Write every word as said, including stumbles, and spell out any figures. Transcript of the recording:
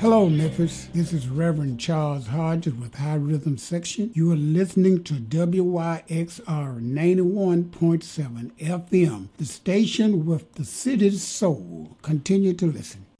Hello, Memphis. This is Reverend Charles Hodges with High Rhythm Section. You are listening to W Y X R ninety-one point seven F M, the station with the city's soul. Continue to listen.